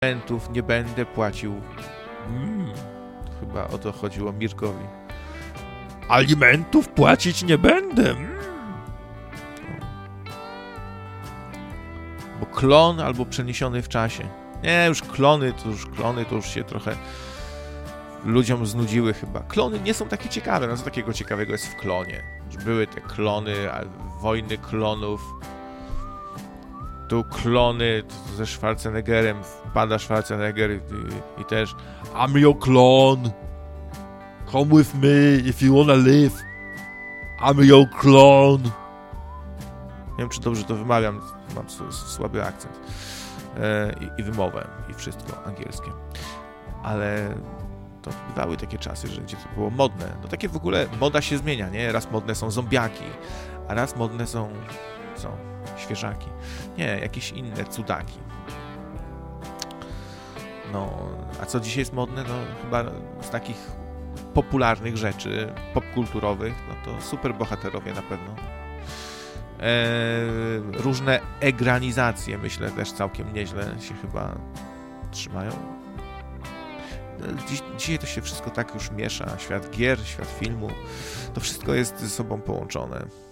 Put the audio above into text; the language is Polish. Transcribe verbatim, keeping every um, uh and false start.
alimentów nie będę płacił. Mm, chyba o to chodziło Mirkowi. Alimentów płacić nie będę. Mm. Bo klon albo przeniesiony w czasie. Nie, już klony, to już klony, to już się trochę ludziom znudziły chyba. Klony nie są takie ciekawe, no co takiego ciekawego jest w klonie? Już były te klony, wojny klonów. Tu klony tu ze Schwarzeneggerem, wpada Schwarzenegger i, i też I'm your clone. Come with me if you wanna live. I'm your clone. Nie wiem, czy dobrze to wymawiam, mam słaby akcent. E, i, i wymowę, i wszystko angielskie. Ale to bywały takie czasy, że gdzie to było modne. No takie w ogóle moda się zmienia, nie? Raz modne są zombiaki, a raz modne są, są świeżaki. Nie, jakieś inne cudaki. No, a co dzisiaj jest modne? No chyba z takich popularnych rzeczy, popkulturowych, no to superbohaterowie na pewno. Eee, różne egranizacje, myślę, też całkiem nieźle się chyba trzymają. Dziś, dzisiaj to się wszystko tak już miesza. Świat gier, świat filmu, to wszystko jest ze sobą połączone.